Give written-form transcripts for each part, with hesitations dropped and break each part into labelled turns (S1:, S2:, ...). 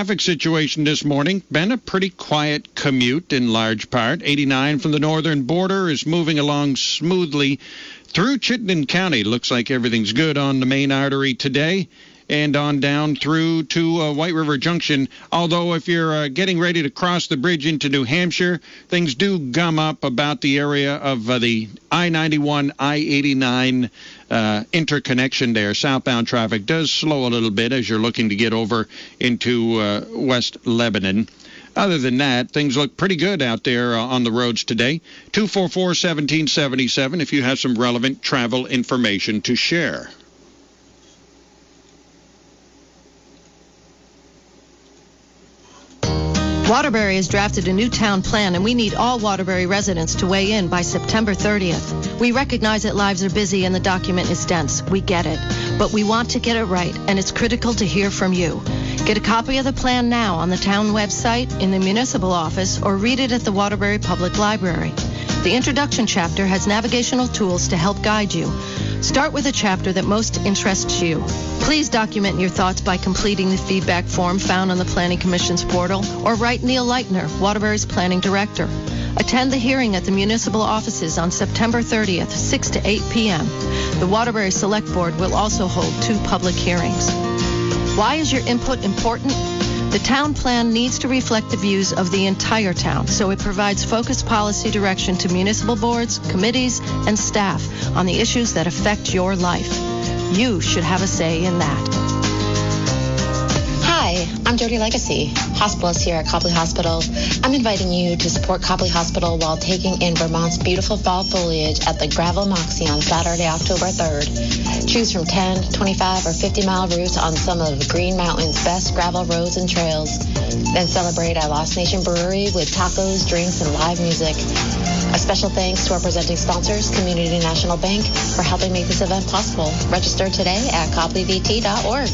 S1: traffic situation this morning. Been a pretty quiet commute in large part. 89 from the northern border is moving along smoothly through Chittenden County. Looks like everything's good on the main artery today. And on down through to White River Junction. Although if you're getting ready to cross the bridge into New Hampshire, things do gum up about the area of the I-91, I-89 interconnection there. Southbound traffic does slow a little bit as you're looking to get over into West Lebanon. Other than that, things look pretty good out there on the roads today. 244-1777 if you have some relevant travel information to share.
S2: Waterbury has drafted a new town plan, and we need all Waterbury residents to weigh in by September 30th. We recognize that lives are busy and the document is dense. We get it. But we want to get it right, and it's critical to hear from you. Get a copy of the plan now on the town website, in the municipal office, or read it at the Waterbury Public Library. The introduction chapter has navigational tools to help guide you. Start with a chapter that most interests you. Please document your thoughts by completing the feedback form found on the Planning Commission's portal, or write Neil Leitner, Waterbury's Planning Director. Attend the hearing at the municipal offices on September 30th, 6 to 8 p.m. The Waterbury Select Board will also hold 2 public hearings. Why is your input important? The town plan needs to reflect the views of the entire town, so it provides focused policy direction to municipal boards, committees, and staff on the issues that affect your life. You should have a say in that.
S3: Hi, I'm Jody Legacy, hospitalist here at Copley Hospital. I'm inviting you to support Copley Hospital while taking in Vermont's beautiful fall foliage at the Gravel Moxie on Saturday, October 3rd. Choose from 10, 25, or 50-mile routes on some of Green Mountain's best gravel roads and trails. Then celebrate at Lost Nation Brewery with tacos, drinks, and live music. A special thanks to our presenting sponsors, Community National Bank, for helping make this event possible. Register today at copleyvt.org.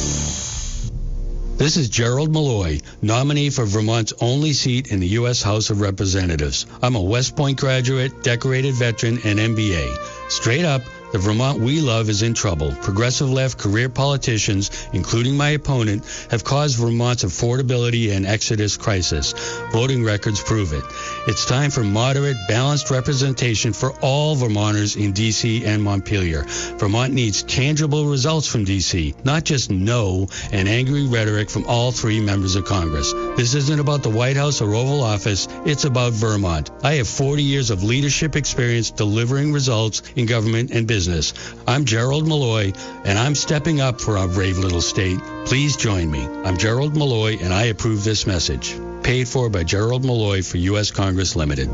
S4: This is Gerald Malloy, nominee for Vermont's only seat in the U.S. House of Representatives. I'm a West Point graduate, decorated veteran, and MBA. Straight up, the Vermont we love is in trouble. Progressive left career politicians, including my opponent, have caused Vermont's affordability and exodus crisis. Voting records prove it. It's time for moderate, balanced representation for all Vermonters in D.C. and Montpelier. Vermont needs tangible results from D.C., not just no and angry rhetoric from all 3 members of Congress. This isn't about the White House or Oval Office. It's about Vermont. I have 40 years of leadership experience delivering results in government and business. I'm Gerald Malloy, and I'm stepping up for our brave little state. Please join me. I'm Gerald Malloy, and I approve this message. Paid for by Gerald Malloy for U.S. Congress Limited.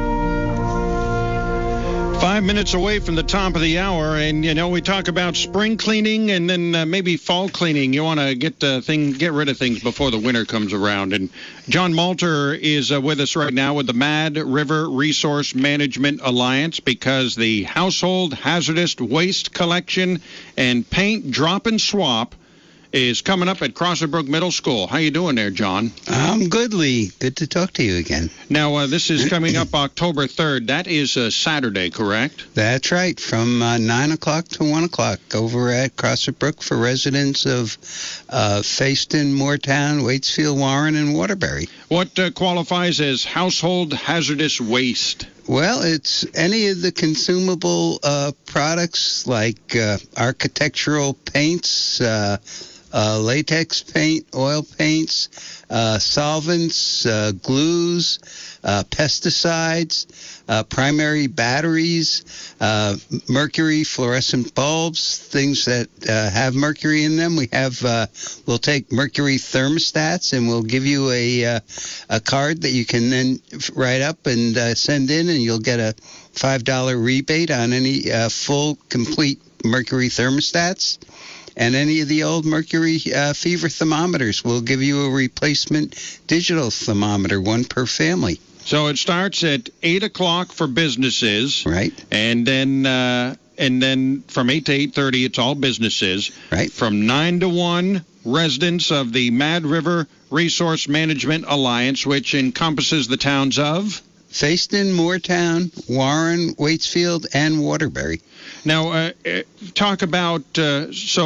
S1: 5 minutes away from the top of the hour, and we talk about spring cleaning and then maybe fall cleaning. You want to get rid of things before the winter comes around. And John Malter is with us right now with the Mad River Resource Management Alliance, because the Household Hazardous Waste Collection and Paint Drop and Swap is coming up at Crosserbrook Middle School. How you doing there, John?
S5: I'm good, Lee. Good to talk to you again.
S1: Now, this is coming up October 3rd. That is a Saturday, correct?
S5: That's right, from 9 o'clock to 1 o'clock over at Crosserbrook for residents of Fayston, Moortown, Waitsfield, Warren, and Waterbury.
S1: What qualifies as household hazardous waste?
S5: Well, it's any of the consumable products like architectural paints, latex paint, oil paints, solvents, glues, pesticides, primary batteries, mercury fluorescent bulbs, things that have mercury in them. We'll take mercury thermostats, and we'll give you a card that you can then write up and send in, and you'll get a $5 rebate on any full, complete mercury thermostats. And any of the old mercury fever thermometers, we'll give you a replacement digital thermometer, 1 per family.
S1: So it starts at 8 o'clock for businesses.
S5: Right.
S1: And then from 8 to 8:30, it's all businesses.
S5: Right.
S1: From 9 to 1, residents of the Mad River Resource Management Alliance, which encompasses the towns of
S5: Fayston, Moortown, Warren, Waitsfield, and Waterbury.
S1: Now, talk about, so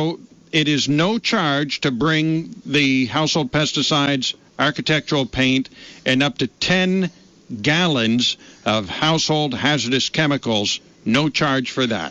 S1: it is no charge to bring the household pesticides, architectural paint, and up to 10 gallons of household hazardous chemicals. No charge for that.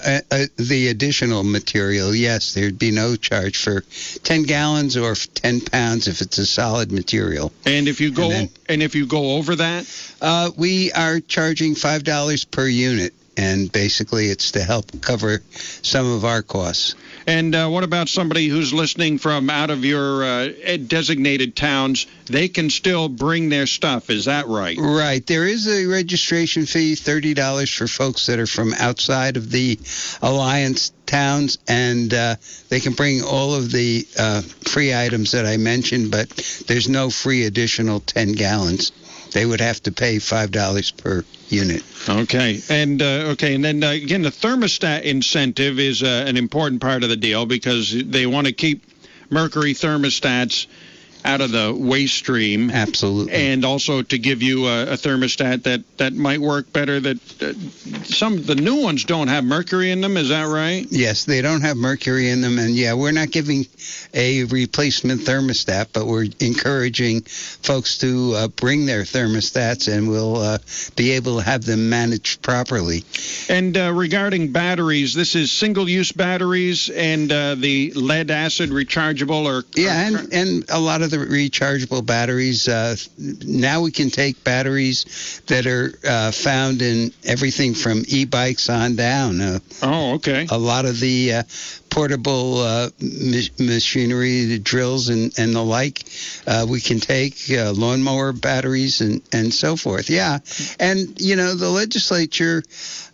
S5: The additional material, yes, there'd be no charge for 10 gallons or 10 pounds if it's a solid material.
S1: And if you go over that,
S5: we are charging $5 per unit, and basically it's to help cover some of our costs.
S1: And what about somebody who's listening from out of your designated towns? They can still bring their stuff. Is that right?
S5: Right. There is a registration fee, $30 for folks that are from outside of the Alliance towns, and they can bring all of the free items that I mentioned, but there's no free additional 10 gallons. They would have to pay $5 per unit.
S1: Okay. And then again, the thermostat incentive is an important part of the deal because they want to keep mercury thermostats out of the waste stream.
S5: Absolutely.
S1: And also to give you a thermostat that might work better. That some of the new ones don't have mercury in them. Is that right?
S5: Yes, they don't have mercury in them. And, yeah, we're not giving a replacement thermostat, but we're encouraging folks to bring their thermostats, and we'll be able to have them managed properly.
S1: And regarding batteries, this is single-use batteries and the lead-acid rechargeable
S5: and a lot of the rechargeable batteries. Now we can take batteries that are found in everything from e-bikes on down.
S1: Okay.
S5: A lot of the portable machinery, the drills and the like, we can take lawnmower batteries and so forth. Yeah. And, the legislature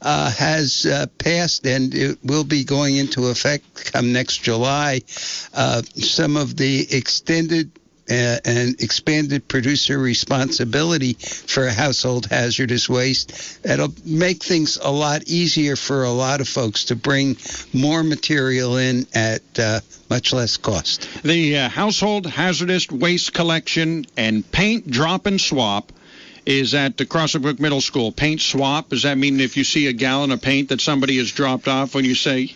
S5: has passed, and it will be going into effect come next July, some of the extended and expanded producer responsibility for household hazardous waste. That'll make things a lot easier for a lot of folks to bring more material in at much less cost.
S1: The household hazardous waste collection and paint drop and swap is at the Crossett Brook Middle School. Paint swap, does that mean if you see a gallon of paint that somebody has dropped off, when you say,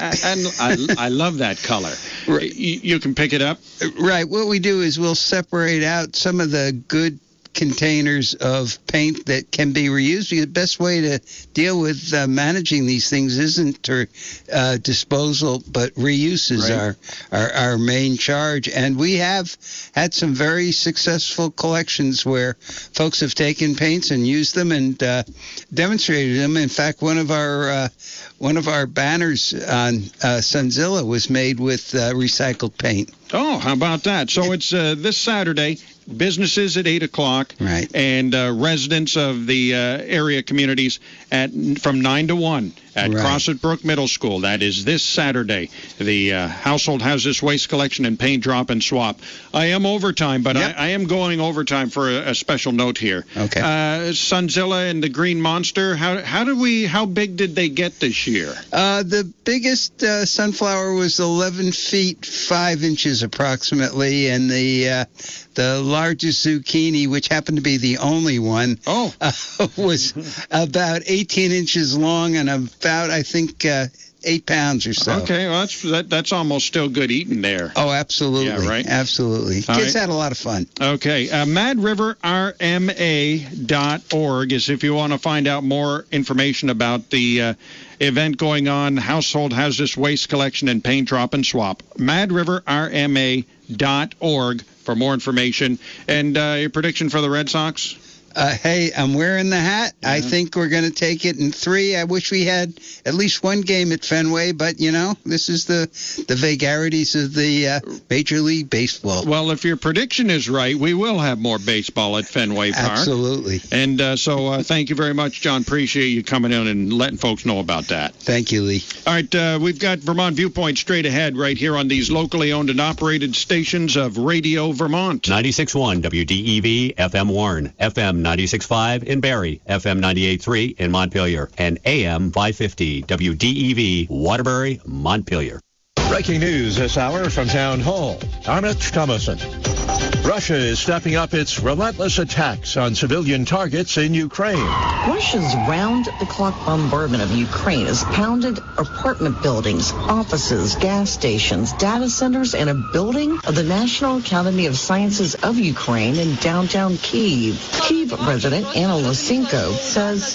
S1: I love that color, right, you can pick it up?
S5: Right. What we do is we'll separate out some of the good containers of paint that can be reused. The best way to deal with managing these things isn't disposal, but reuse is our main charge. And we have had some very successful collections where folks have taken paints and used them and demonstrated them. In fact, one of our banners on Sunzilla was made with recycled paint.
S1: Oh, how about that? So it's this Saturday. Businesses at 8 o'clock,
S5: right,
S1: and residents of the area communities from 9 to 1 at Crossett Brook Middle School. That is this Saturday. The household hazardous waste collection and paint drop and swap. I am overtime, but yep. I am going overtime for a special note here.
S5: Okay.
S1: Sunzilla and the Green Monster. How big did they get this year?
S5: The biggest sunflower was 11 feet 5 inches approximately, and the largest zucchini, which happened to be the only one, was about 18 inches long and about, I think, 8 pounds or so.
S1: Okay, well, that's almost still good eating there.
S5: Oh, absolutely.
S1: Yeah, right?
S5: Absolutely. Kids had a lot of fun.
S1: Okay, MadRiverRMA.org is if you want to find out more information about the event going on, household hazardous waste collection and paint drop and swap. MadRiverRMA.org for more information. And your prediction for the Red Sox?
S5: Hey, I'm wearing the hat. Yeah. I think we're going to take it in 3. I wish we had at least one game at Fenway, but, this is the vagaries of the Major League Baseball.
S1: Well, if your prediction is right, we will have more baseball at Fenway Park.
S5: Absolutely.
S1: And so thank you very much, John. Appreciate you coming in and letting folks know about that.
S5: Thank you, Lee.
S1: All right, we've got Vermont Viewpoint straight ahead right here on these locally owned and operated stations of Radio Vermont.
S6: 96.1 WDEV, FM Warren, FM 96.5 in Barrie, FM 98.3 in Montpelier, and AM 550 WDEV, Waterbury, Montpelier.
S7: Breaking news this hour from Town Hall. I'm Mitch Thomason. Russia is stepping up its relentless attacks on civilian targets in Ukraine.
S8: Russia's round-the-clock bombardment of Ukraine has pounded apartment buildings, offices, gas stations, data centers, and a building of the National Academy of Sciences of Ukraine in downtown Kyiv. Kyiv resident Anna Losenko says,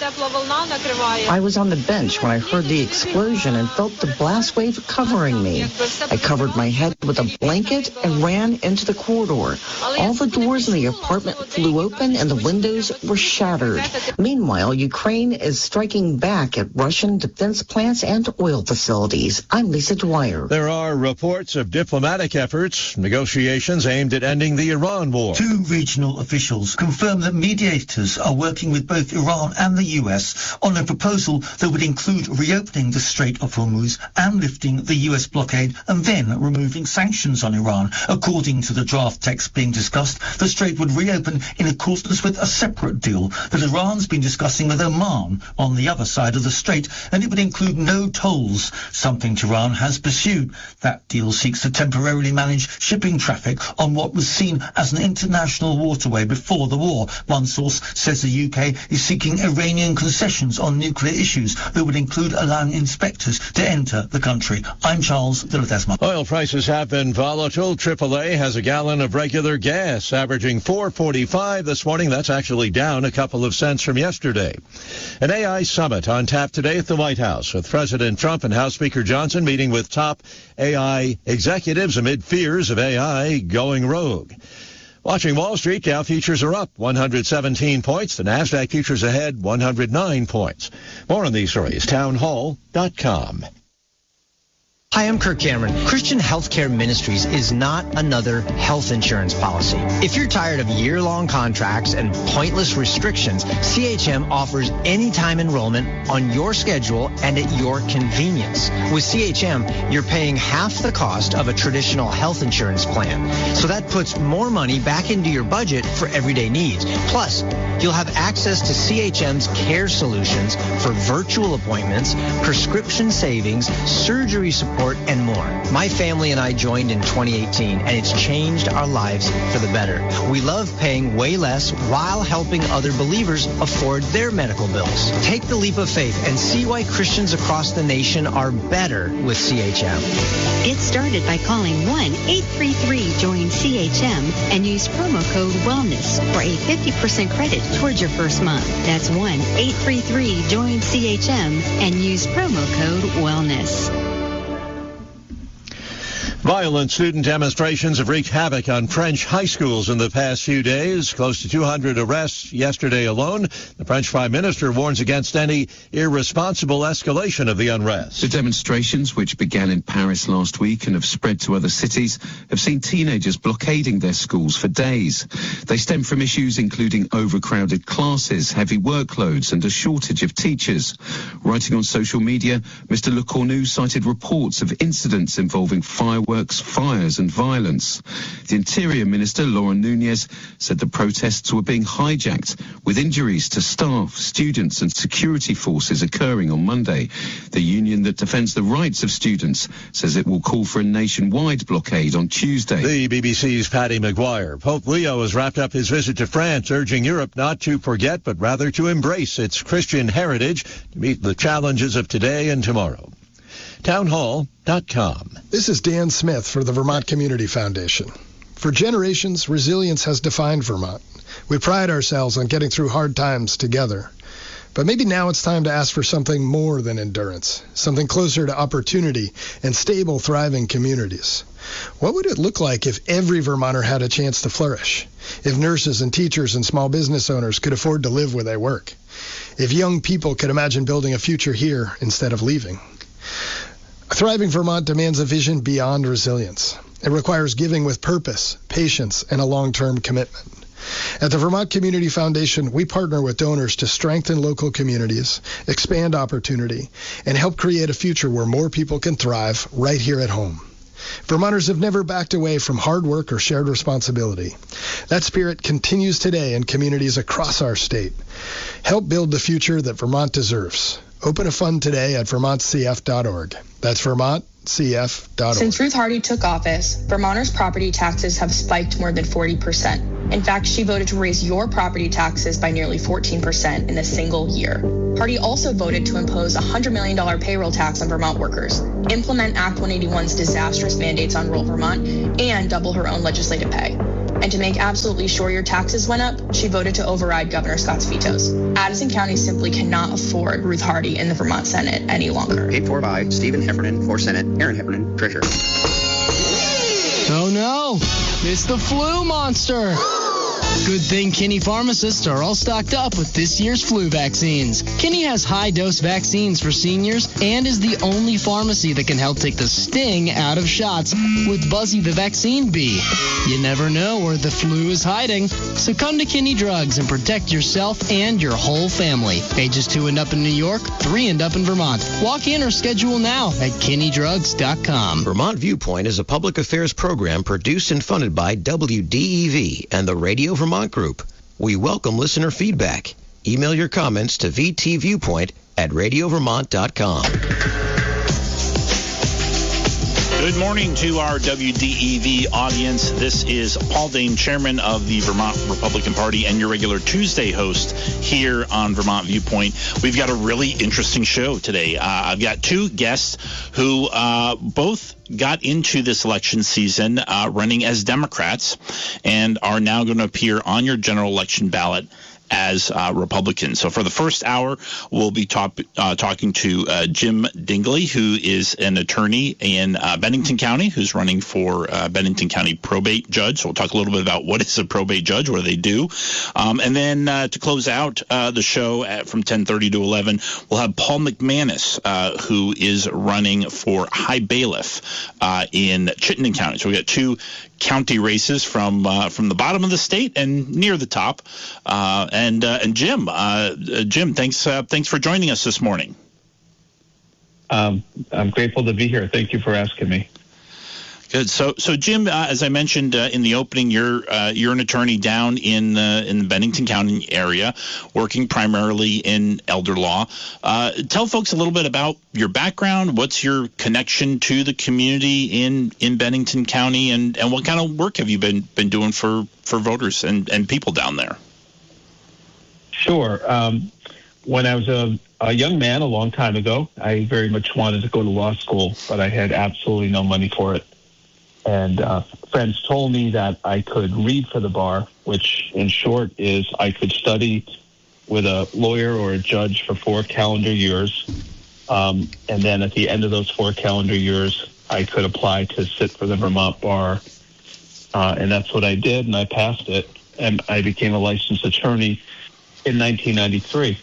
S8: I was on the bench when I heard the explosion and felt the blast wave covering me. I covered my head with a blanket and ran into the corridor. All the doors in the apartment flew open and the windows were shattered. Meanwhile, Ukraine is striking back at Russian defense plants and oil facilities. I'm Lisa Dwyer.
S7: There are reports of diplomatic efforts, negotiations aimed at ending the Iran war.
S9: Two regional officials confirmed that mediators are working with both Iran and the US on a proposal that would include reopening the Strait of Hormuz and lifting the US blockade and then removing sanctions on Iran. According to the draft text being discussed, the strait would reopen in accordance with a separate deal that Iran's been discussing with Oman on the other side of the strait, and it would include no tolls, something Tehran has pursued. That deal seeks to temporarily manage shipping traffic on what was seen as an international waterway before the war. One source says the UK is seeking Iranian concessions on nuclear issues that would include allowing inspectors to enter the country. I'm Charles de Ledesma.
S7: Oil prices have been volatile. AAA has a gallon of regular gas averaging $4.45 this morning. That's actually down a couple of cents from yesterday. An AI summit on tap today at the White House, with President Trump and House Speaker Johnson meeting with top AI executives amid fears of AI going rogue. Watching Wall Street, Dow futures are up 117 points. The NASDAQ futures ahead 109 points. More on these stories, townhall.com.
S10: Hi, I'm Kirk Cameron. Christian Healthcare Ministries is not another health insurance policy. If you're tired of year-long contracts and pointless restrictions, CHM offers anytime enrollment on your schedule and at your convenience. With CHM, you're paying half the cost of a traditional health insurance plan. So that puts more money back into your budget for everyday needs. Plus, you'll have access to CHM's care solutions for virtual appointments, prescription savings, surgery support, and more. My family and I joined in 2018, and it's changed our lives for the better. We love paying way less while helping other believers afford their medical bills. Take the leap of faith and see why Christians across the nation are better with CHM.
S11: Get started by calling 1-833-JOIN-CHM and use promo code WELLNESS for a 50% credit towards your first month. That's 1-833-JOIN-CHM and use promo code WELLNESS.
S7: Violent student demonstrations have wreaked havoc on French high schools in the past few days. Close to 200 arrests yesterday alone. The French Prime Minister warns against any irresponsible escalation of the unrest.
S12: The demonstrations, which began in Paris last week and have spread to other cities, have seen teenagers blockading their schools for days. They stem from issues including overcrowded classes, heavy workloads and a shortage of teachers. Writing on social media, Mr. Le Cornu cited reports of incidents involving fireworks, fires and violence. The Interior Minister, Laura Nunez, said the protests were being hijacked, with injuries to staff, students and security forces occurring on Monday. The union that defends the rights of students says it will call for a nationwide blockade on Tuesday.
S7: The BBC's Paddy Maguire. Pope Leo has wrapped up his visit to France, urging Europe not to forget but rather to embrace its Christian heritage to meet the challenges of today and tomorrow. Townhall.com.
S13: This is Dan Smith for the Vermont Community Foundation. For generations, resilience has defined Vermont. We pride ourselves on getting through hard times together. But maybe now it's time to ask for something more than endurance, something closer to opportunity and stable, thriving communities. What would it look like if every Vermonter had a chance to flourish? If nurses and teachers and small business owners could afford to live where they work? If young people could imagine building a future here instead of leaving? A thriving Vermont demands a vision beyond resilience. It requires giving with purpose, patience, and a long-term commitment. At the Vermont Community Foundation, we partner with donors to strengthen local communities, expand opportunity, and help create a future where more people can thrive right here at home. Vermonters have never backed away from hard work or shared responsibility. That spirit continues today in communities across our state. Help build the future that Vermont deserves. Open a fund today at vermontcf.org. That's vermontcf.org. vermontcf.org.
S14: Since Ruth Hardy took office, Vermonters' property taxes have spiked more than 40%. In fact, she voted to raise your property taxes by nearly 14% in a single year. Hardy also voted to impose a $100 million payroll tax on Vermont workers, implement Act 181's disastrous mandates on rural Vermont, and double her own legislative pay. And to make absolutely sure your taxes went up, she voted to override Governor Scott's vetoes. Addison County simply cannot afford Ruth Hardy in the Vermont Senate any longer.
S15: Paid for by Stephen Heffernan for Senate, Aaron Heffernan, Treasurer.
S16: Oh no, it's the flu monster. Good thing Kinney pharmacists are all stocked up with this year's flu vaccines. Kinney has high-dose vaccines for seniors and is the only pharmacy that can help take the sting out of shots with Buzzy the Vaccine Bee. You never know where the flu is hiding, so come to Kinney Drugs and protect yourself and your whole family. Ages 2 and up in New York, 3 and up in Vermont. Walk in or schedule now at KinneyDrugs.com.
S17: Vermont Viewpoint is a public affairs program produced and funded by WDEV and the Radio Vermont Group. We welcome listener feedback. Email your comments to vtviewpoint@radiovermont.com.
S18: Good morning to our WDEV audience. This is Paul Dane, chairman of the Vermont Republican Party and your regular Tuesday host here on Vermont Viewpoint. We've got a really interesting show today. I've got two guests who both got into this election season running as Democrats and are now going to appear on your general election ballot as Republicans. So for the first hour, we'll be talking to Jim Dingley, who is an attorney in Bennington County, who's running for Bennington County probate judge. So we'll talk a little bit about what is a probate judge, what do they do. And then to close out the show from 10:30 to 11, we'll have Paul McManus, who is running for High Bailiff in Chittenden County. So we got two county races from the bottom of the state and near the top. And Jim, thanks for joining us this morning.
S19: I'm grateful to be here. Thank you for asking me.
S18: Good. So Jim, as I mentioned in the opening, you're an attorney down in the Bennington County area, working primarily in elder law. Tell folks a little bit about your background. What's your connection to the community in Bennington County, and what kind of work have you been doing for voters and people down there?
S19: Sure. When I was a young man a long time ago, I very much wanted to go to law school, but I had absolutely no money for it. And friends told me that I could read for the bar, which in short is I could study with a lawyer or a judge for 4 calendar years. And then at the end of those 4 calendar years, I could apply to sit for the Vermont bar. And that's what I did, and I passed it. And I became a licensed attorney in 1993.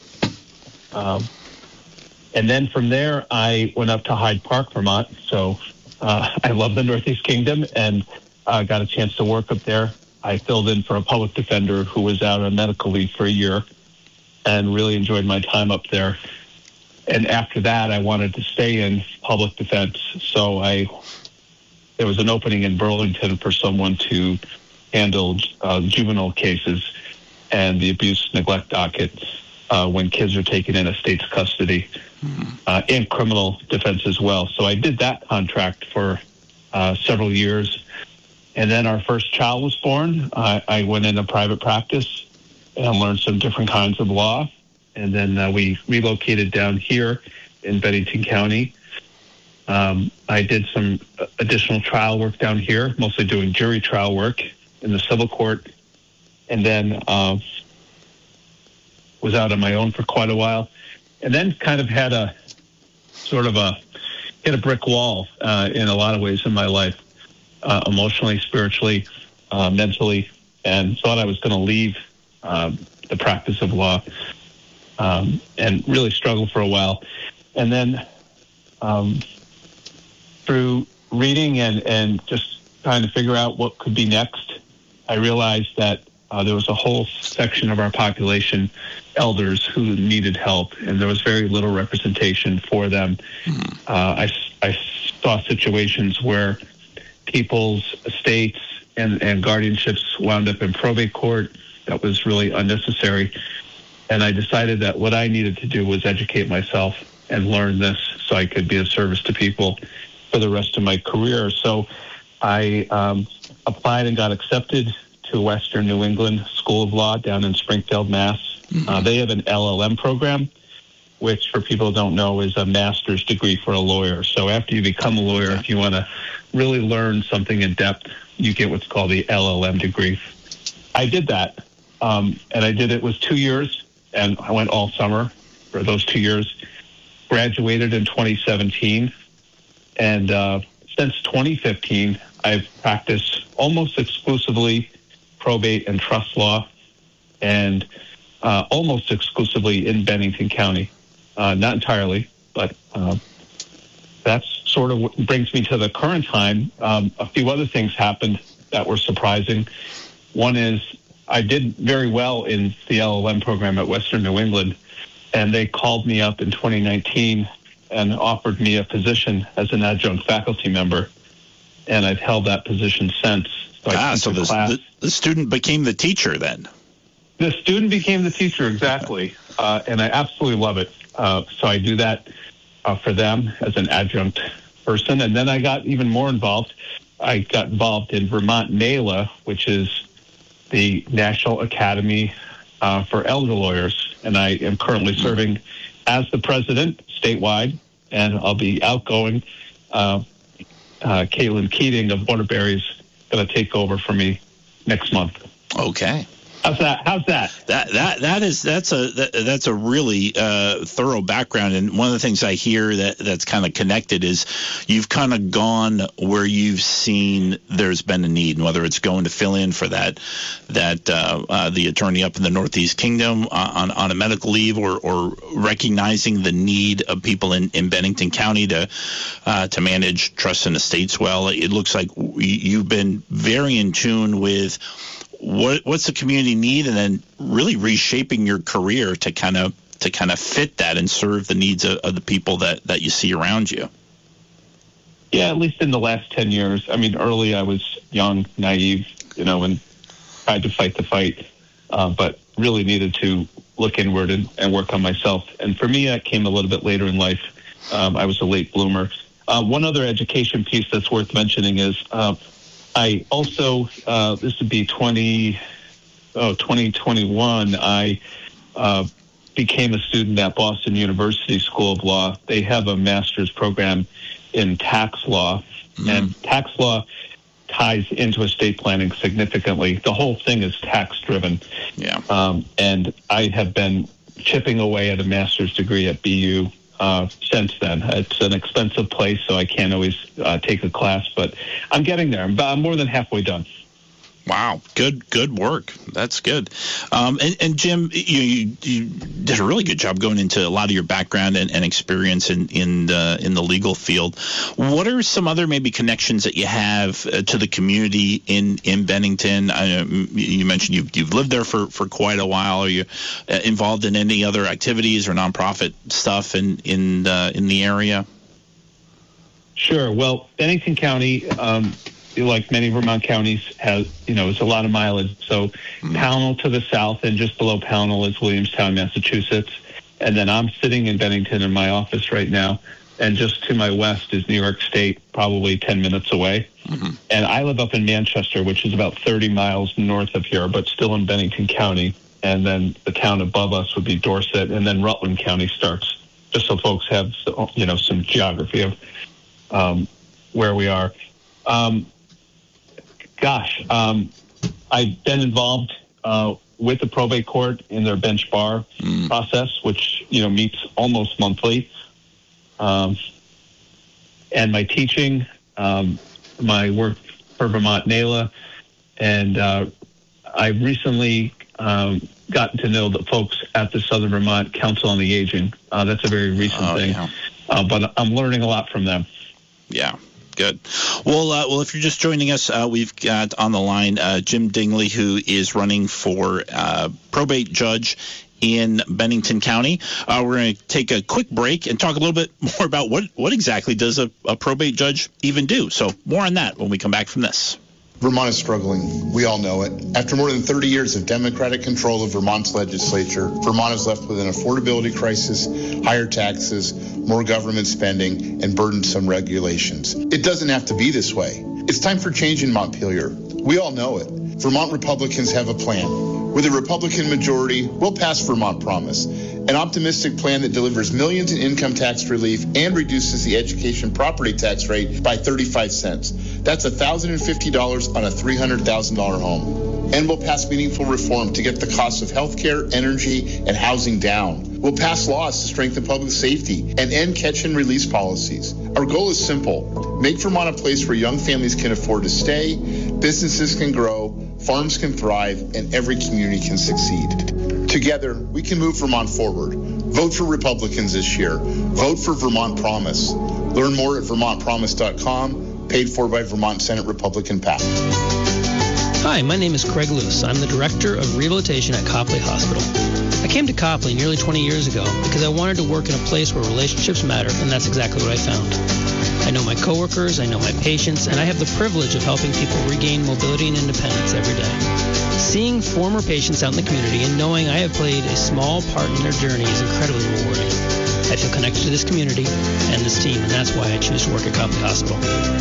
S19: And then from there, I went up to Hyde Park, Vermont. So I love the Northeast Kingdom and got a chance to work up there. I filled in for a public defender who was out on medical leave for a year and really enjoyed my time up there. And after that, I wanted to stay in public defense. So there was an opening in Burlington for someone to handle juvenile cases and the abuse neglect docket when kids are taken in a state's custody, and criminal defense as well. So I did that contract for several years. And then our first child was born. I went into private practice and learned some different kinds of law. And then we relocated down here in Bennington County. I did some additional trial work down here, mostly doing jury trial work in the civil court. And then was out on my own for quite a while. And then kind of had a sort of hit a brick wall in a lot of ways in my life, emotionally, spiritually, mentally, and thought I was going to leave the practice of law and really struggled for a while. And then through reading and just trying to figure out what could be next, I realized that there was a whole section of our population, elders, who needed help, and there was very little representation for them. I saw situations where people's estates and guardianships wound up in probate court. That was really unnecessary. And I decided that what I needed to do was educate myself and learn this so I could be of service to people. for the rest of my career. So I applied and got accepted to Western New England School of Law down in Springfield, Mass. They have an LLM program, which for people who don't know is a master's degree for a lawyer. So after you become a lawyer, if you want to really learn something in depth, you get what's called the LLM degree. I did that, and I did it was 2 years, and I went all summer for those 2 years. Graduated in 2017, and since 2015, I've practiced almost exclusively probate and trust law, and almost exclusively in Bennington County. Not entirely, but that's sort of what brings me to the current time. A few other things happened that were surprising. One is I did very well in the LLM program at Western New England, and they called me up in 2019 and offered me a position as an adjunct faculty member, and I've held that position since. So
S18: the student became the teacher then?
S19: The student became the teacher, exactly, and I absolutely love it. So I do that for them as an adjunct person, and then I got even more involved. I got involved in Vermont NALA, which is the National Academy for Elder Lawyers, and I am currently serving as the president statewide, and I'll be outgoing. Caitlin Keating of Waterbury is going to take over for me next month.
S18: Okay.
S19: How's that?
S18: That's a really thorough background, and one of the things I hear that's kind of connected is you've kind of gone where you've seen there's been a need, and whether it's going to fill in for that the attorney up in the Northeast Kingdom on a medical leave, or recognizing the need of people in Bennington County to manage trusts and estates well. It looks like you've been very in tune with what's the community need, and then really reshaping your career to kind of fit that and serve the needs of the people that you see around you.
S19: Yeah, at least in the last 10 years. I mean, early I was young, naive, and tried to fight the fight, but really needed to look inward and work on myself. And for me, that came a little bit later in life. I was a late bloomer. One other education piece that's worth mentioning is I also, this would be 2021, I became a student at Boston University School of Law. They have a master's program in tax law, and tax law ties into estate planning significantly. The whole thing is tax-driven.
S18: Yeah.
S19: And I have been chipping away at a master's degree at BU since then. It's an expensive place, so I can't always take a class, but I'm getting there. I'm more than halfway done.
S18: Wow, good work. That's good. And Jim, you did a really good job going into a lot of your background and experience in the legal field. What are some other maybe connections that you have to the community in Bennington? You mentioned you've lived there for quite a while. Are you involved in any other activities or nonprofit stuff in the area?
S19: Sure. Well, Bennington County, like many Vermont counties, has, it's a lot of mileage. So Pownell to the south, and just below Pownell is Williamstown, Massachusetts. And then I'm sitting in Bennington in my office right now. And just to my west is New York State, probably 10 minutes away. Mm-hmm. And I live up in Manchester, which is about 30 miles north of here, but still in Bennington County. And then the town above us would be Dorset, and then Rutland County starts, just so folks have, some geography of where we are. I've been involved with the probate court in their bench bar process, which, meets almost monthly. And my teaching, my work for Vermont NALA, and I recently gotten to know the folks at the Southern Vermont Council on the Aging. That's a very recent thing, but I'm learning a lot from them.
S18: Yeah. Good. Well, if you're just joining us, we've got on the line Jim Dingley, who is running for probate judge in Bennington County. We're going to take a quick break and talk a little bit more about what exactly does a probate judge even do. So more on that when we come back from this.
S20: Vermont is struggling. We all know it. After more than 30 years of Democratic control of Vermont's legislature, Vermont is left with an affordability crisis, higher taxes, more government spending, and burdensome regulations. It doesn't have to be this way. It's time for change in Montpelier. We all know it. Vermont Republicans have a plan. With a Republican majority, we'll pass Vermont Promise, an optimistic plan that delivers millions in income tax relief and reduces the education property tax rate by 35 cents. That's $1,050 on a $300,000 home. And we'll pass meaningful reform to get the cost of health care, energy, and housing down. We'll pass laws to strengthen public safety and end catch and release policies. Our goal is simple. Make Vermont a place where young families can afford to stay, businesses can grow, farms can thrive, and every community can succeed. Together, we can move Vermont forward. Vote for Republicans this year. Vote for Vermont Promise. Learn more at vermontpromise.com, paid for by Vermont Senate Republican PAC.
S21: Hi, my name is Craig Luce. I'm the Director of Rehabilitation at Copley Hospital. I came to Copley nearly 20 years ago because I wanted to work in a place where relationships matter, and that's exactly what I found. I know my coworkers, I know my patients, and I have the privilege of helping people regain mobility and independence every day. Seeing former patients out in the community and knowing I have played a small part in their journey is incredibly rewarding. I feel connected to this community and this team, and that's why I choose to work at Copley Hospital.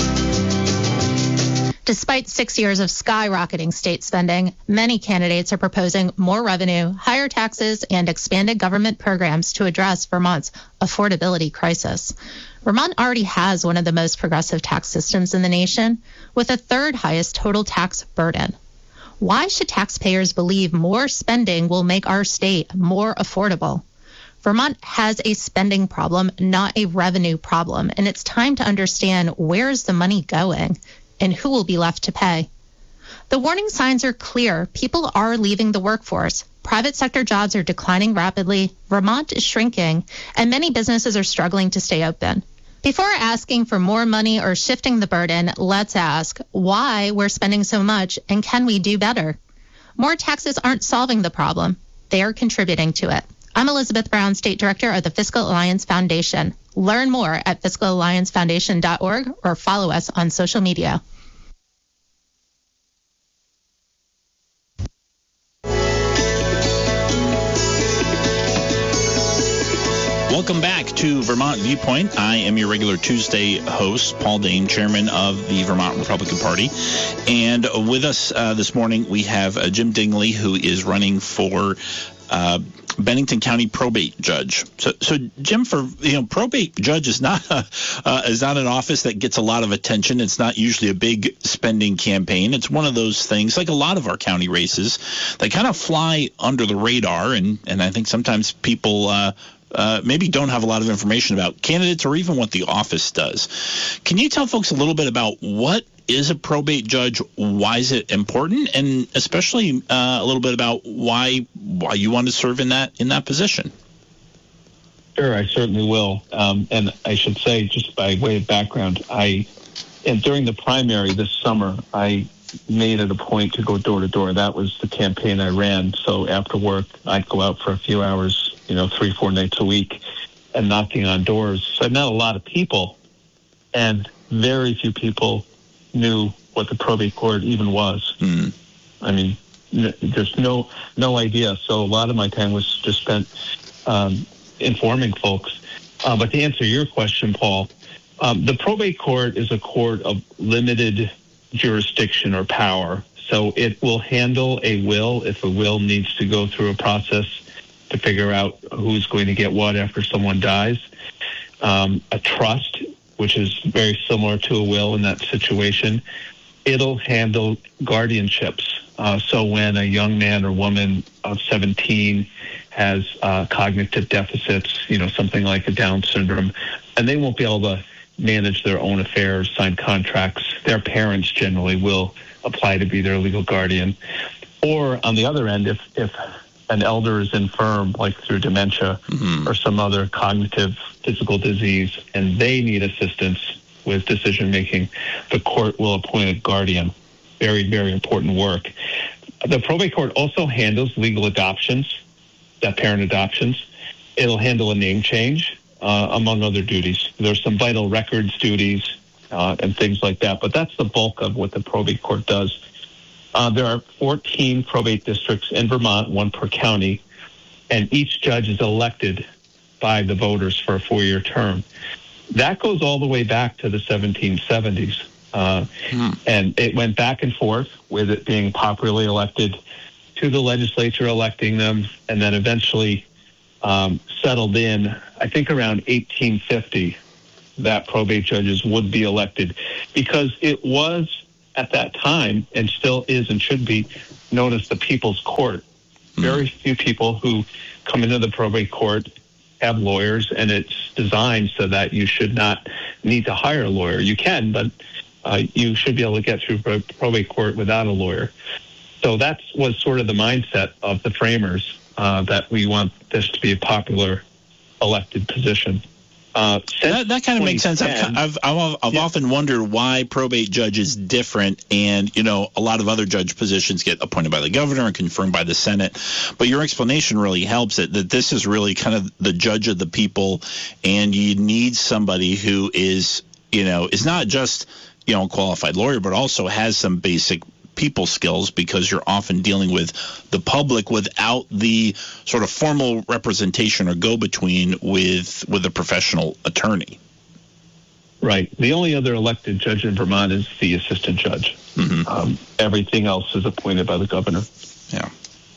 S22: Despite 6 years of skyrocketing state spending, many candidates are proposing more revenue, higher taxes, and expanded government programs to address Vermont's affordability crisis. Vermont already has one of the most progressive tax systems in the nation, with the third highest total tax burden. Why should taxpayers believe more spending will make our state more affordable? Vermont has a spending problem, not a revenue problem, and it's time to understand where's the money going and who will be left to pay. The warning signs are clear. People are leaving the workforce. Private sector jobs are declining rapidly. Vermont is shrinking, and many businesses are struggling to stay open. Before asking for more money or shifting the burden, let's ask why we're spending so much and can we do better? More taxes aren't solving the problem. They are contributing to it. I'm Elizabeth Brown, State Director of the Fiscal Alliance Foundation. Learn more at fiscalalliancefoundation.org or follow us on social media.
S18: Welcome back to Vermont Viewpoint. I am your regular Tuesday host, Paul Dane, chairman of the Vermont Republican Party. And with us this morning, we have Jim Dingley, who is running for Bennington County probate judge. So Jim, probate judge is not an office that gets a lot of attention. It's not usually a big spending campaign. It's one of those things, like a lot of our county races, that kind of fly under the radar, and I think sometimes people maybe don't have a lot of information about candidates or even what the office does. Can you tell folks a little bit about what is a probate judge, why is it important, and especially a little bit about why you want to serve in that position?
S19: Sure, I certainly will. And I should say, just by way of background, during the primary this summer, I made it a point to go door to door. That was the campaign I ran. So after work, I'd go out for a few hours, 3-4 nights a week, and knocking on doors. So I met a lot of people, and very few people knew what the probate court even was. I mean, just no idea. So a lot of my time was just spent informing folks. But to answer your question, Paul, the probate court is a court of limited jurisdiction or power. So it will handle a will if a will needs to go through a process to figure out who's going to get what after someone dies. A trust, which is very similar to a will in that situation, it'll handle guardianships. So when a young man or woman of 17 has cognitive deficits, something like a Down syndrome, and they won't be able to manage their own affairs, sign contracts, their parents generally will apply to be their legal guardian. Or on the other end, if an elder is infirm, like through dementia or some other cognitive physical disease, and they need assistance with decision-making, the court will appoint a guardian. Very, very important work. The probate court also handles legal adoptions, parent adoptions. It'll handle a name change, among other duties. There's some vital records duties, and things like that. But that's the bulk of what the probate court does. There are 14 probate districts in Vermont, one per county, and each judge is elected by the voters for a 4-year term. That goes all the way back to the 1770s. And it went back and forth with it being popularly elected to the legislature electing them, and then eventually settled in, I think around 1850, that probate judges would be elected, because it was at that time, and still is and should be, known as the People's Court. Very few people who come into the probate court have lawyers, and it's designed so that you should not need to hire a lawyer. You can, but you should be able to get through probate court without a lawyer. So that was sort of the mindset of the framers, that we want this to be a popular elected position.
S18: That kind of makes sense. I've often wondered why probate judge is different, and a lot of other judge positions get appointed by the governor and confirmed by the Senate. But your explanation really helps it, that this is really kind of the judge of the people, and you need somebody who is not just a qualified lawyer, but also has some basic people skills, because you're often dealing with the public without the sort of formal representation or go-between with a professional attorney.
S19: Right. The only other elected judge in Vermont is the assistant judge. Everything else is appointed by the governor.
S18: Yeah.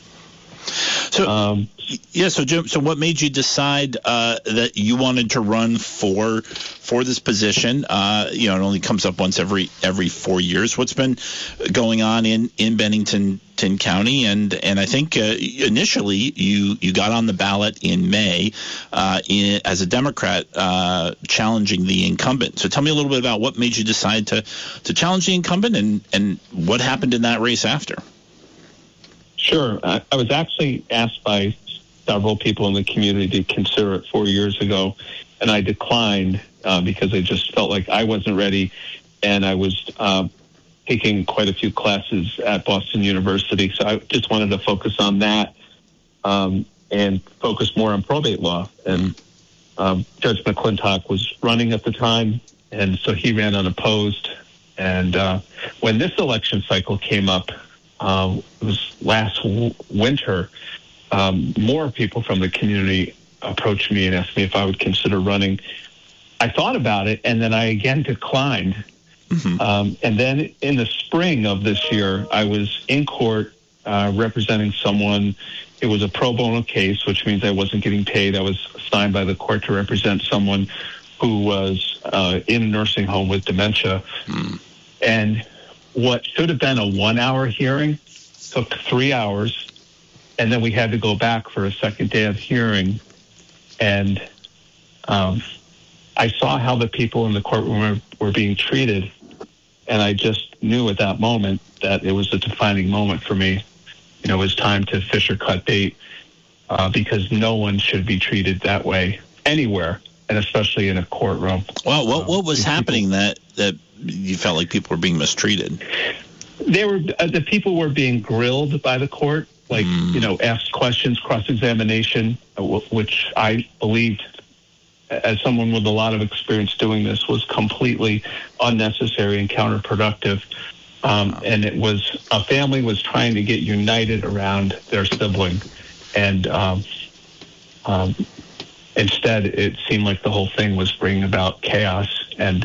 S18: So, so Jim, so what made you decide that you wanted to run for this position? It only comes up once every 4 years. What's been going on in Bennington County? And I think initially you got on the ballot in May as a Democrat challenging the incumbent. So tell me a little bit about what made you decide to challenge the incumbent, and what happened in that race after.
S19: Sure. I was actually asked by several people in the community to consider it 4 years ago, and I declined because I just felt like I wasn't ready, and I was taking quite a few classes at Boston University, so I just wanted to focus on that and focus more on probate law. And Judge McClintock was running at the time, and so he ran unopposed. And when this election cycle came up, it was last winter, more people from the community approached me and asked me if I would consider running. I thought about it, and then I again declined. And then in the spring of this year, I was in court representing someone. It was a pro bono case, which means I wasn't getting paid. I was assigned by the court to represent someone who was in a nursing home with dementia. And what should have been a 1 hour hearing took 3 hours, and then we had to go back for a second day of hearing. And I saw how the people in the courtroom were being treated, and I just knew at that moment that it was a defining moment for me. It was time to fish or cut bait, because no one should be treated that way anywhere, and especially in a courtroom.
S18: Well, what was happening that you felt like people were being mistreated?
S19: The people were being grilled by the court, asked questions, cross-examination, which I believed, as someone with a lot of experience doing this, was completely unnecessary and counterproductive. And it was, a family was trying to get united around their sibling, and instead it seemed like the whole thing was bringing about chaos, and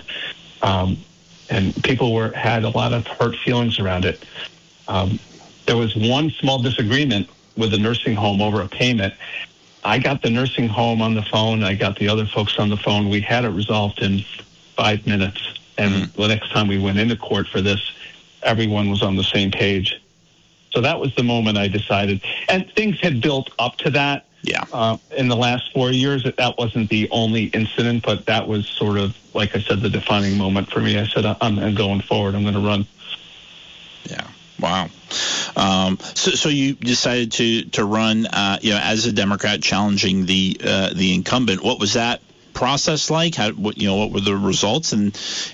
S19: people had a lot of hurt feelings around it. There was one small disagreement with the nursing home over a payment. I got the nursing home on the phone. I got the other folks on the phone. We had it resolved in 5 minutes. And the next time we went into court for this, everyone was on the same page. So that was the moment I decided. And things had built up to that. In the last 4 years, that wasn't the only incident, but that was sort of, like I said, the defining moment for me. I said, I'm going forward. I'm going to run.
S18: Yeah. Wow. So you decided to run, as a Democrat challenging the incumbent. What was that process like? What were the results? And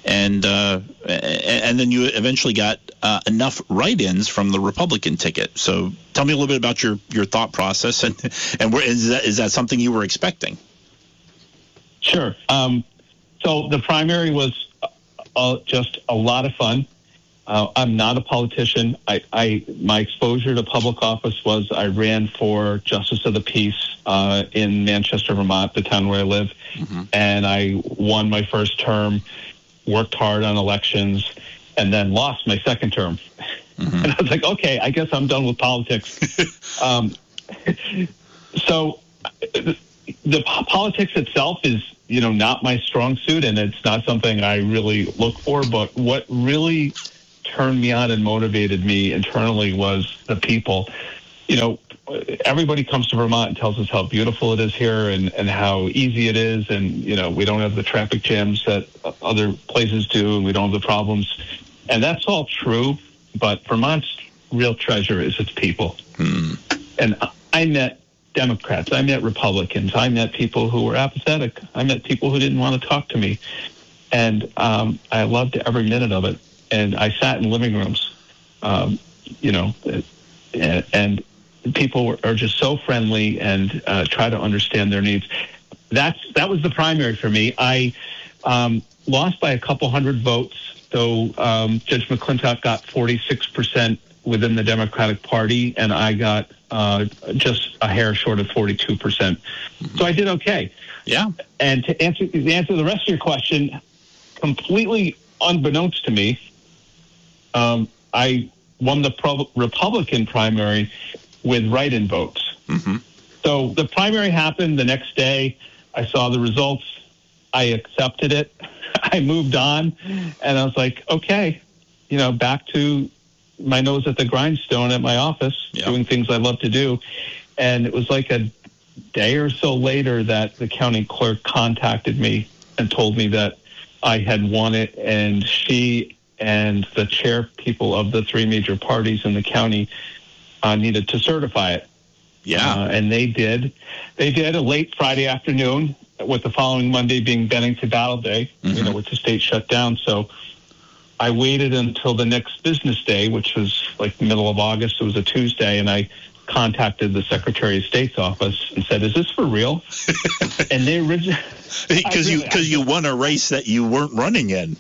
S18: then you eventually got enough write-ins from the Republican ticket. So tell me a little bit about your thought process, and where is that something you were expecting?
S19: Sure. So the primary was just a lot of fun. I'm not a politician. My exposure to public office was I ran for Justice of the Peace in Manchester, Vermont, the town where I live, and I won my first term, worked hard on elections, and then lost my second term. And I was like, okay, I guess I'm done with politics. So the politics itself is, not my strong suit, and it's not something I really look for. But what really turned me on and motivated me internally was the people. Everybody comes to Vermont and tells us how beautiful it is here and how easy it is. And, we don't have the traffic jams that other places do, and we don't have the problems. And that's all true. But Vermont's real treasure is its people. And I met Democrats. I met Republicans. I met people who were apathetic. I met people who didn't want to talk to me. And I loved every minute of it. And I sat in living rooms, and people are just so friendly and try to understand their needs. That was the primary for me. I lost by a couple hundred votes. So Judge McClintock got 46% within the Democratic Party, and I got just a hair short of 42%. So I did okay.
S18: Yeah.
S19: And to answer the rest of your question, completely unbeknownst to me, I won the Republican primary with write-in votes. So the primary happened the next day. I saw the results. I accepted it. I moved on, and I was like, okay, back to my nose at the grindstone at my office, doing things I love to do. And it was like a day or so later that the county clerk contacted me and told me that I had won it, and she and the chair people of the three major parties in the county needed to certify it. And they did. They did a late Friday afternoon, with the following Monday being Bennington Battle Day, with the state shut down. So I waited until the next business day, which was like the middle of August. It was a Tuesday, and I contacted the Secretary of State's office and said, "Is this for real?" And they originally
S18: because you won a race that you weren't running in.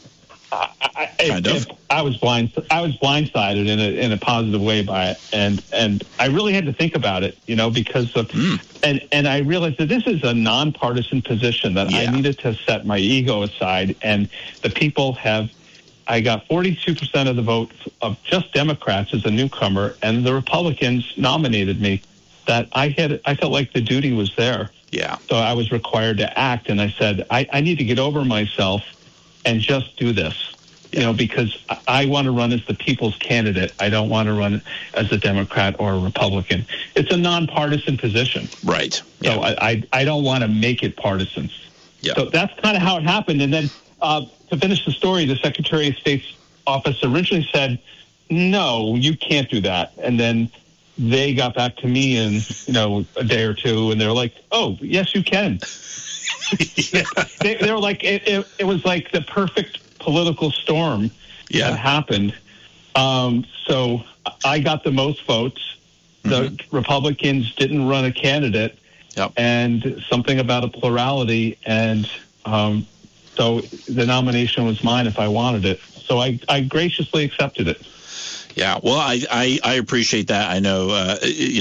S19: I was blindsided in a positive way by it, and I really had to think about it, because of and I realized that this is a nonpartisan position that I needed to set my ego aside, and the people have. I got 42% of the vote of just Democrats as a newcomer, and the Republicans nominated me. That I felt like the duty was there.
S18: Yeah.
S19: So I was required to act, and I said I need to get over myself and just do this, because I want to run as the people's candidate. I don't want to run as a Democrat or a Republican. It's a nonpartisan position.
S18: Right.
S19: So I don't want to make it partisan.
S18: Yeah.
S19: So that's kind of how it happened. And then to finish the story, the Secretary of State's office originally said, no, you can't do that. And then they got back to me in, a day or two, and they're like, oh, yes, you can. They were like, it was like the perfect political storm that happened. So I got the most votes. The Republicans didn't run a candidate, and something about a plurality, and so the nomination was mine if I wanted it. So I graciously accepted it.
S18: Yeah, well, I appreciate that. I know,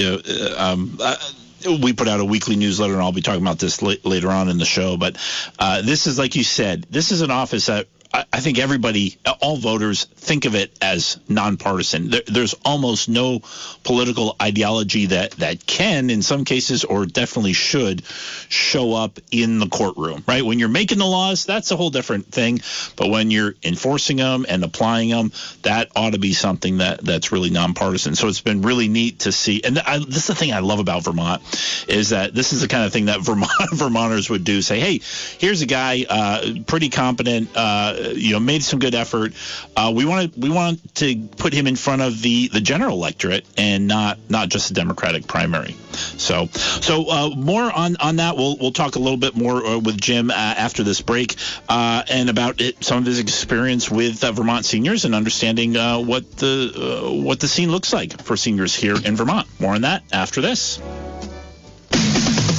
S18: we put out a weekly newsletter, and I'll be talking about this later on in the show. But this is, like you said, this is an office that I think everybody, all voters, think of it as nonpartisan. There's almost no political ideology that can, in some cases, or definitely should, show up in the courtroom, right? When you're making the laws, that's a whole different thing. But when you're enforcing them and applying them, that ought to be something that's really nonpartisan. So it's been really neat to see. And this is the thing I love about Vermont, is that this is the kind of thing that Vermonters would do. Say, hey, here's a guy, pretty competent, made some good effort. We want to put him in front of the general electorate and not just the Democratic primary. So more on that. We'll talk a little bit more with Jim after this break and about some of his experience with Vermont seniors and understanding what the scene looks like for seniors here in Vermont. More on that after this.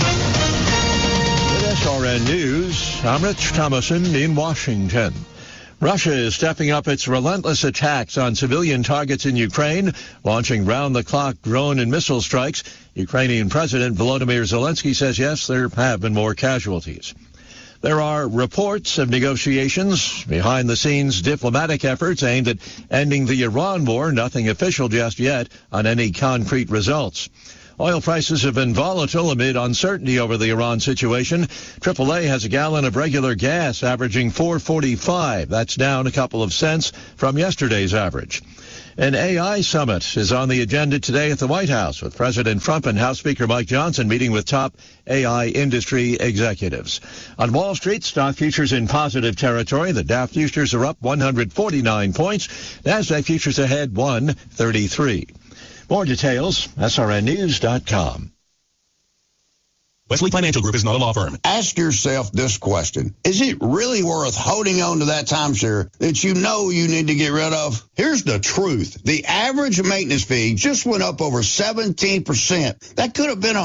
S7: With SRN News, I'm Rich Thomason in Washington. Russia is stepping up its relentless attacks on civilian targets in Ukraine, launching round-the-clock drone and missile strikes. Ukrainian President Volodymyr Zelensky says, yes, there have been more casualties. There are reports of negotiations, behind-the-scenes diplomatic efforts aimed at ending the Iran war. Nothing official just yet on any concrete results. Oil prices have been volatile amid uncertainty over the Iran situation. AAA has a gallon of regular gas averaging $4.45. That's down a couple of cents from yesterday's average. An AI summit is on the agenda today at the White House, with President Trump and House Speaker Mike Johnson meeting with top AI industry executives. On Wall Street, stock futures in positive territory. The Dow futures are up 149 points. NASDAQ futures ahead 133. More details, srnnews.com.
S2: Wesley Financial Group is not a law firm.
S3: Ask yourself this question. Is it really worth holding on to that timeshare that you know you need to get rid of? Here's the truth. The average maintenance fee just went up over 17%. That could have been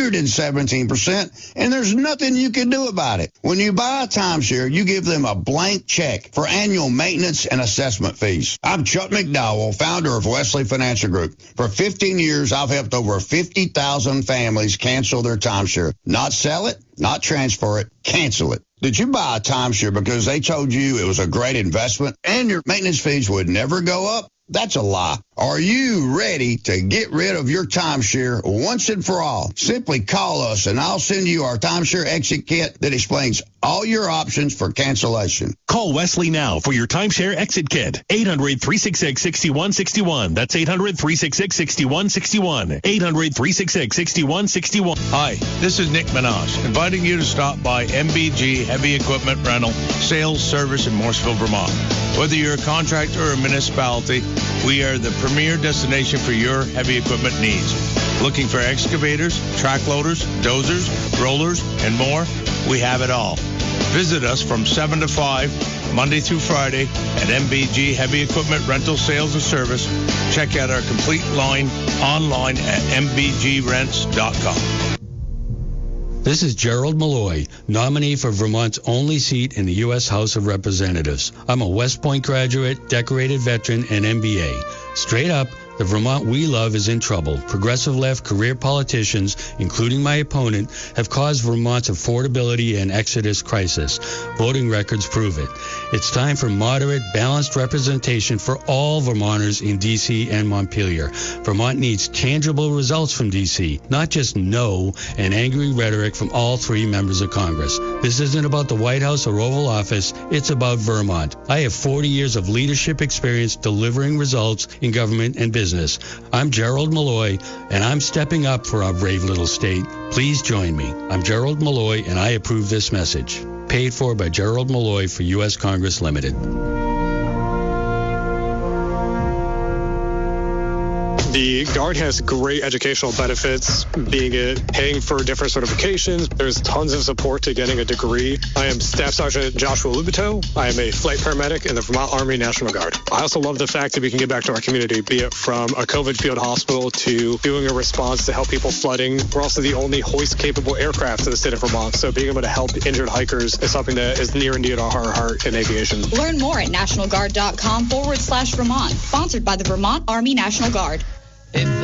S3: 117%, and there's nothing you can do about it. When you buy a timeshare, you give them a blank check for annual maintenance and assessment fees. I'm Chuck McDowell, founder of Wesley Financial Group. For 15 years, I've helped over 50,000 families cancel their timeshare. Not sell it, not transfer it, cancel it. Did you buy a timeshare because they told you it was a great investment and your maintenance fees would never go up? That's a lie. Are you ready to get rid of your timeshare once and for all? Simply call us and I'll send you our timeshare exit kit that explains all your options for cancellation.
S2: Call Wesley now for your timeshare exit kit. 800-366-6161. That's 800-366-6161. 800-366-6161.
S23: Hi, this is Nick Minaj, inviting you to stop by MBG Heavy Equipment Rental, Sales, Service in Morrisville, Vermont. Whether you're a contractor or a municipality, we are the premier destination for your heavy equipment needs. Looking for excavators, track loaders, dozers, rollers, and more? We have it all. Visit us from 7 to 5, Monday through Friday, at MBG Heavy Equipment Rental, Sales, and Service. Check out our complete line online at mbgrents.com.
S4: This is Gerald Malloy, nominee for Vermont's only seat in the U.S. House of Representatives. I'm a West Point graduate, decorated veteran, and MBA. Straight up, the Vermont we love is in trouble. Progressive left career politicians, including my opponent, have caused Vermont's affordability and exodus crisis. Voting records prove it. It's time for moderate, balanced representation for all Vermonters in D.C. and Montpelier. Vermont needs tangible results from D.C., not just no and angry rhetoric from all three members of Congress. This isn't about the White House or Oval Office. It's about Vermont. I have 40 years of leadership experience delivering results in government and business. I'm Gerald Malloy, and I'm stepping up for our brave little state. Please join me. I'm Gerald Malloy, and I approve this message. Paid for by Gerald Malloy for U.S. Congress Limited.
S24: The Guard has great educational benefits, being it paying for different certifications. There's tons of support to getting a degree. I am Staff Sergeant Joshua Lubito. I am a flight paramedic in the Vermont Army National Guard. I also love the fact that we can give back to our community, be it from a COVID field hospital to doing a response to help people flooding. We're also the only hoist-capable aircraft in the state of Vermont, so being able to help injured hikers is something that is near and dear to our heart in aviation.
S25: Learn more at nationalguard.com/Vermont. Sponsored by the Vermont Army National Guard.